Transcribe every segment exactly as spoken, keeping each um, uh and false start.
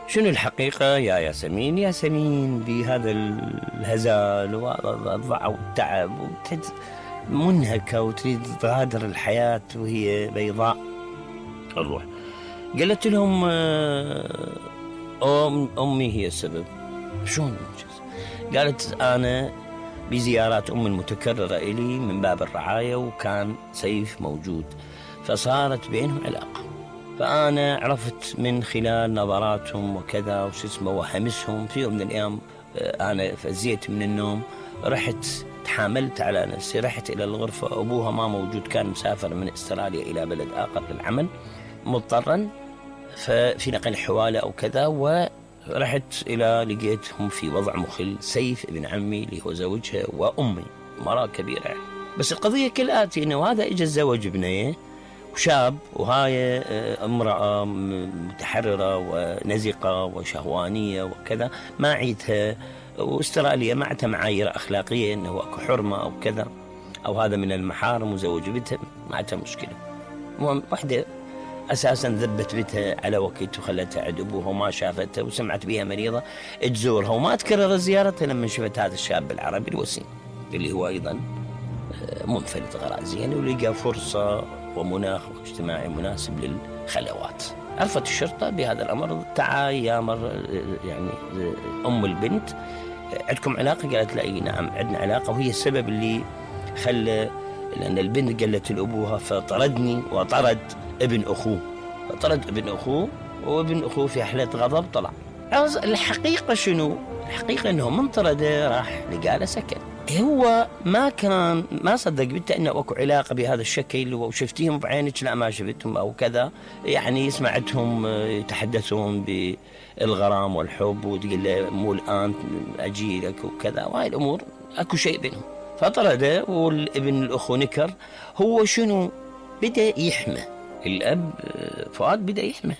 شنو الحقيقة يا ياسمين؟ ياسمين بهذا الهزال والضع والتعب منهكة وتريد تغادر الحياة وهي بيضاء الروح. قالت لهم أم أمي هي السبب. شلون؟ قالت أنا بزيارات أمي المتكررة إلي من باب الرعاية وكان سيف موجود فصارت بينهم علاقة، فأنا عرفت من خلال نظراتهم وكذا وش اسمه وهمسهم. في يوم من الأيام أنا فزيت من النوم، رحت تحاملت على نفسي، رحت إلى الغرفة، أبوها ما موجود، كان مسافر من استراليا إلى بلد آخر للعمل مضطرا ففي نقل حوالة أو كذا، ورحت إلى لقيتهم في وضع مخل. سيف ابن عمي اللي هو زوجها وأمي مرأة كبيرة، بس القضية كالآتي إنه هذا إجا الزوج ابنيه وشاب، وهاي امرأة متحررة ونزقة وشهوانية وكذا، ما عيدها، واستراليا ما عندها معايير أخلاقية إنه أكو حرمة أو كذا أو هذا من المحارم، وزوج بنتها ما عندها مشكلة. المهم واحدة أساسا ذبت بنتها على وقت وخلتها عند أبوها وما شافتها وسمعت بها مريضة تزورها وما تكرر زيارتها لما شفت هذا الشاب العربي الوسيم اللي هو أيضا منفلت غرازيا ولقى فرصة ومناخ اجتماعي مناسب للخلوات. عرفت الشرطة بهذا الأمر، تعال يا مر يعني أم البنت عندكم علاقة؟ قالت لا إيه نعم عندنا علاقة، وهي السبب اللي خلى، لأن البنت قالت لأبوها فطردني وطرد ابن أخوه، فطرد ابن أخوه وابن أخوه في حالة غضب طلع. الحقيقة شنو؟ الحقيقة أنه من طرده راح لقى له سكن. هو ما كان ما صدق بنته انه اكو علاقه بهذا الشكل، وشفتيهم بعينك؟ لا ما شفتهم او كذا، يعني سمعتهم يتحدثون بالغرام والحب وتقول له مو الان اجي لك وكذا، وهاي الامور اكو شيء بينهم. فطرده والابن الاخو نكر. هو شنو بدا يحمى الاب فؤاد، بدا يحمى،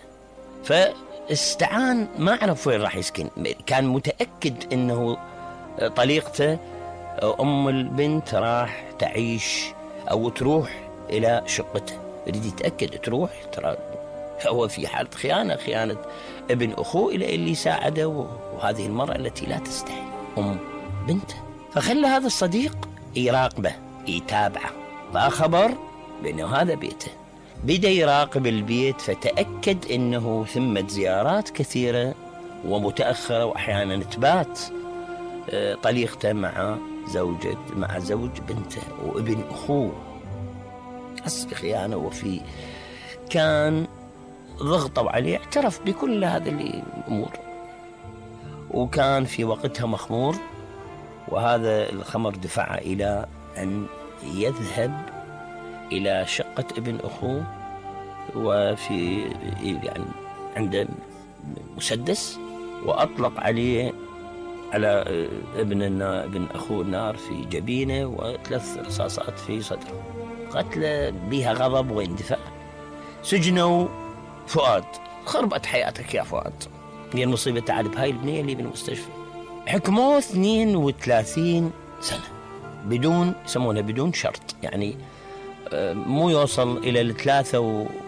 فاستعان، ما عرف وين راح يسكن. كان متاكد انه طليقته أم البنت راح تعيش أو تروح إلى شقته، يريد يتأكد تروح، ترى هو في حالة خيانة، خيانة ابن أخوه إلى اللي ساعده، وهذه المرأة التي لا تستحي أم بنته. فخلى هذا الصديق يراقبه يتابعه، فأخبر بأنه هذا بيته، بدأ يراقب البيت، فتأكد أنه ثمة زيارات كثيرة ومتأخرة، وأحيانا تبات طليقته مع زوجة مع زوج بنته وابن أخوه. حس بخيانة، وفي كان ضغطوا عليه، اعترف بكل هذه الأمور، وكان في وقتها مخمور، وهذا الخمر دفعه إلى أن يذهب إلى شقة ابن أخوه، وفي يعني عنده مسدس، وأطلق عليه على ابن ابن أخوه النار في جبينه، وثلاث رصاصات في صدره، قتله بها غضب واندفاع. سجنوا فؤاد. خربت حياتك يا فؤاد، هي المصيبة تعال بهاي البنية اللي بالمستشفى. حكموه اثنين وثلاثين سنة بدون، يسمونها بدون شرط، يعني مو يوصل إلى الثلاثة